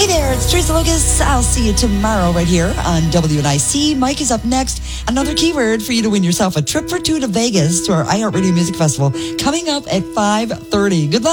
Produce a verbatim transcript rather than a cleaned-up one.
there, it's Teresa Lucas. I'll see you tomorrow right here on W N I C. Mike is up next. Another keyword for you to win yourself a trip for two to Vegas to our iHeartRadio Music Festival coming up at five thirty. Good luck.